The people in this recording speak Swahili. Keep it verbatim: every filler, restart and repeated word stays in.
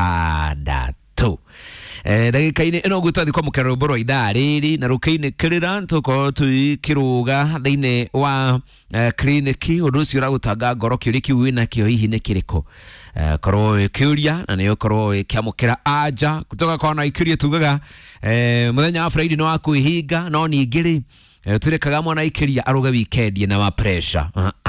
itandatu. Eh ndagika-ini ino gutathi kwa mukero boro idhaa riri na rukaine kirira tuko tukiruga thiine wa kliniki undu ucio uragutanga ngoro kiuri kiu wina kio hihi ni kiriko korwo kiuria na niyo korwo kiamukira aja kutoka kwa na ikiria tugaga eh muthenya wa Friday no akuihinga no ningiri turekaga mwana ikiria aruga weekend na ma pressure